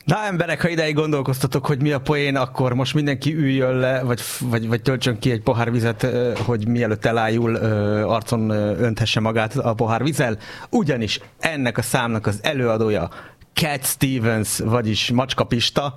Na emberek, ha ideig gondolkoztatok, hogy mi a poén, akkor most mindenki üljön le, vagy töltsön ki egy pohár vizet, hogy mielőtt elájul, arcon önthesse magát a pohár vízzel. Ugyanis ennek a számnak az előadója Cat Stevens, vagyis Macska Pista,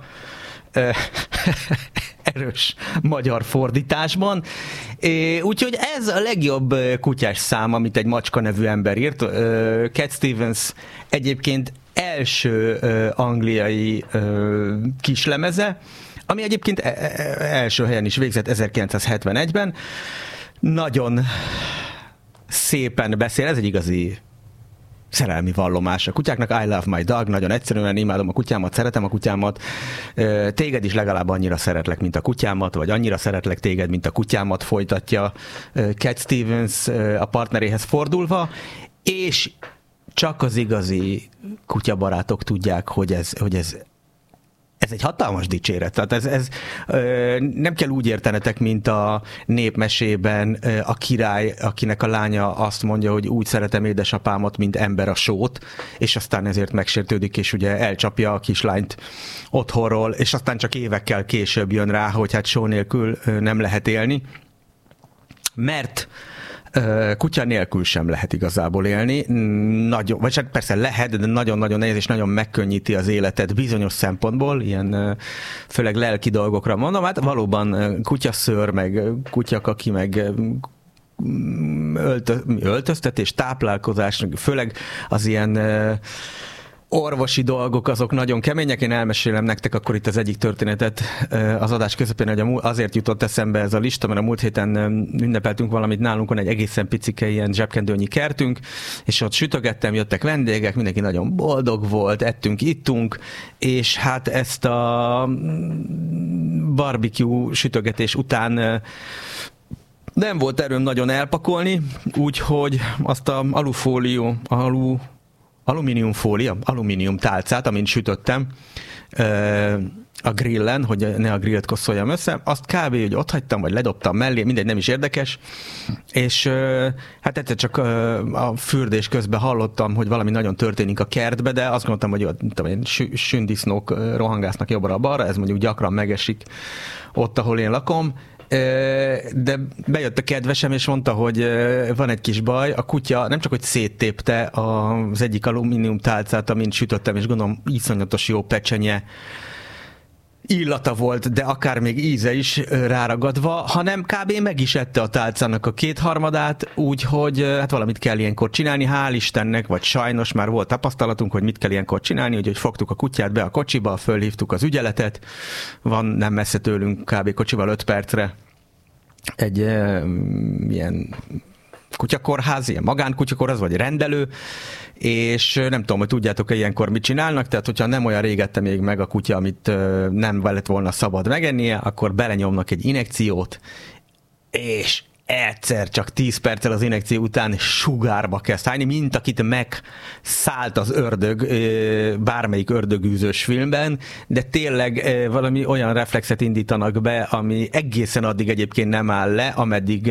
erős magyar fordításban. Úgyhogy ez a legjobb kutyás szám, amit egy Macska nevű ember írt. Cat Stevens egyébként első angliai kislemeze, ami egyébként első helyen is végzett 1971-ben. Nagyon szépen beszél, ez egy igazi szerelmi vallomás a kutyáknak. I love my dog, nagyon egyszerűen imádom a kutyámat, szeretem a kutyámat, téged is legalább annyira szeretlek, mint a kutyámat, vagy annyira szeretlek téged, mint a kutyámat, folytatja Cat Stevens a partneréhez fordulva, és csak az igazi kutyabarátok tudják, hogy ez egy hatalmas dicséret. Tehát ez nem kell úgy értenetek, mint a népmesében a király, akinek a lánya azt mondja, hogy úgy szeretem édesapámat, mint ember a sót, és aztán ezért megsértődik, és ugye elcsapja a kislányt otthonról, és aztán csak évekkel később jön rá, hogy hát só nélkül nem lehet élni. Mert kutya nélkül sem lehet igazából élni. Nagyon, vagy hát persze lehet, de nagyon-nagyon nehéz, és nagyon megkönnyíti az életet bizonyos szempontból, ilyen főleg lelki dolgokra mondom. Hát valóban kutyaszőr, meg kutyakaki, meg öltöztetés, táplálkozás, főleg az ilyen orvosi dolgok azok nagyon kemények. Én elmesélem nektek akkor itt az egyik történetet az adás közepén, hogy azért jutott eszembe ez a lista, mert a múlt héten ünnepeltünk valamit, nálunk van egy egészen picike ilyen zsebkendőnyi kertünk, és ott sütögettem, jöttek vendégek, mindenki nagyon boldog volt, ettünk, ittunk, és hát ezt a barbecue sütögetés után nem volt erőm nagyon elpakolni, úgyhogy azt a alumínium tálcát, amint sütöttem a grillen, hogy ne a grillt kosszoljam össze, azt kb. Hogy ott hagytam, vagy ledobtam mellé, mindegy, nem is érdekes, és hát egyszer csak a fürdés közben hallottam, hogy valami nagyon történik a kertbe, de azt gondoltam, hogy sündisznók rohangásznak jobbra-balra, ez mondjuk gyakran megesik ott, ahol én lakom, de bejött a kedvesem, és mondta, hogy van egy kis baj, a kutya nem csak, hogy széttépte az egyik alumínium tálcát, amint sütöttem, és gondolom iszonyatos jó pecsenye illata volt, de akár még íze is ráragadva, hanem kb. Meg is ette a tálcának a kétharmadát, úgyhogy hát valamit kell ilyenkor csinálni, hál' Istennek, vagy sajnos már volt tapasztalatunk, hogy mit kell ilyenkor csinálni, úgyhogy fogtuk a kutyát be a kocsiba, fölhívtuk az ügyeletet, van nem messze tőlünk kb. Kocsival 5 percre egy ilyen kutyakorház, ilyen magánkutyakorház, vagy rendelő, és nem tudom, hogy tudjátok-e ilyenkor mit csinálnak, tehát hogyha nem olyan rég ette még meg a kutya, amit nem lett volna szabad megennie, akkor belenyomnak egy injekciót, és egyszer csak 10 perccel az injekció után sugárba kezd hányni, mint akit megszállt az ördög bármelyik ördögűzős filmben, de tényleg valami olyan reflexet indítanak be, ami egészen addig egyébként nem áll le, ameddig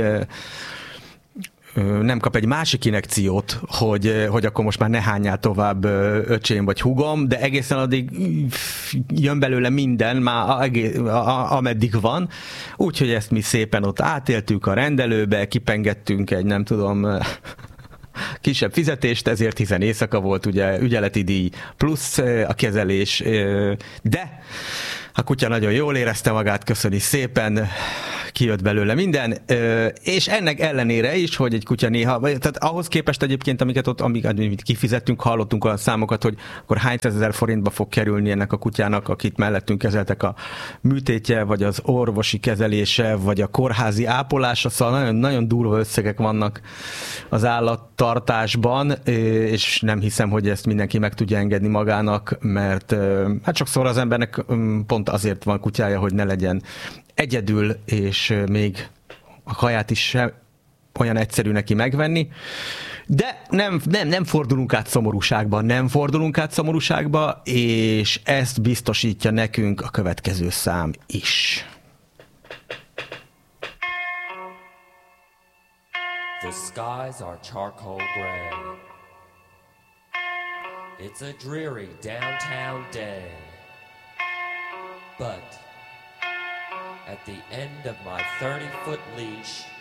nem kap egy másik injekciót, hogy akkor most már ne hányjál tovább öcsém vagy húgom, de egészen addig jön belőle minden, már ameddig van. Úgyhogy ezt mi szépen ott átéltük a rendelőbe, kipengettünk egy nem tudom kisebb fizetést, ezért hiszen éjszaka volt ugye ügyeleti díj plusz a kezelés, de a kutya nagyon jól érezte magát, köszöni szépen, kijött belőle minden, és ennek ellenére is, hogy egy kutya néha, tehát ahhoz képest egyébként, amit kifizettünk, hallottunk olyan számokat, hogy akkor hány százezer forintba fog kerülni ennek a kutyának, akit mellettünk kezeltek, a műtétje, vagy az orvosi kezelése, vagy a kórházi ápolása, szóval nagyon, nagyon durva összegek vannak az állattartásban, és nem hiszem, hogy ezt mindenki meg tudja engedni magának, mert hát sokszor az embernek pont azért van kutyája, hogy ne legyen egyedül, és még a kaját is sem olyan egyszerű neki megvenni. De nem fordulunk át szomorúságba, és ezt biztosítja nekünk a következő szám is. The skies are charcoal gray. It's a dreary downtown day. But at the end of my 30-foot leash,